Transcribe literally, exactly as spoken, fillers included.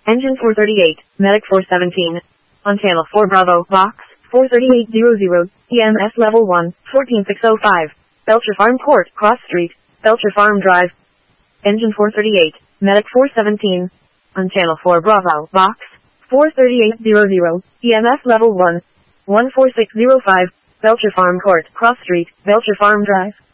Engine four thirty-eight, Medic four seventeen. On channel four Bravo, Box, four thirty-eight hundred, E M S level one, fourteen six oh five. Belcher Farm Court, Cross Street, Belcher Farm Drive. Engine four thirty-eight, Medic four seventeen. On channel four Bravo, Box, four thirty-eight hundred, E M S level one, one four six oh five. Belcher Farm Court, Cross Street, Belcher Farm Drive.